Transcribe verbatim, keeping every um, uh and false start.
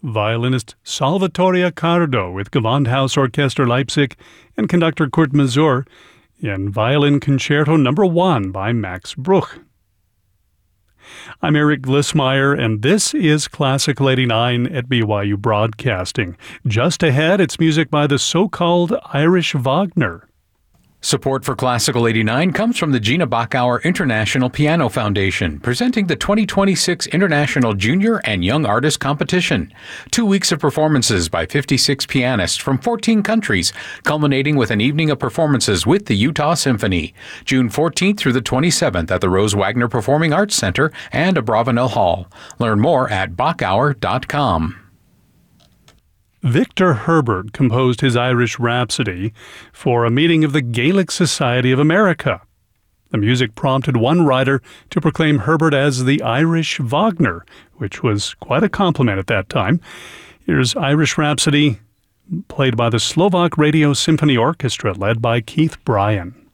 violinist Salvatore Accardo with Gewandhaus Orchester Leipzig and conductor Kurt Masur in Violin Concerto Number one by Max Bruch. I'm Eric Glissmeyer, and this is Classical eighty-nine at B Y U Broadcasting. Just ahead, it's music by the so-called Irish Wagner. Support for Classical eighty-nine comes from the Gina Bachauer International Piano Foundation, presenting the twenty twenty-six International Junior and Young Artist Competition. Two weeks of performances by fifty-six pianists from fourteen countries, culminating with an evening of performances with the Utah Symphony. June fourteenth through the twenty-seventh at the Rose Wagner Performing Arts Center and Abravanel Hall. Learn more at bachauer dot com. Victor Herbert composed his Irish Rhapsody for a meeting of the Gaelic Society of America. The music prompted one writer to proclaim Herbert as the Irish Wagner, which was quite a compliment at that time. Here's Irish Rhapsody, played by the Slovak Radio Symphony Orchestra, led by Keith Bryan.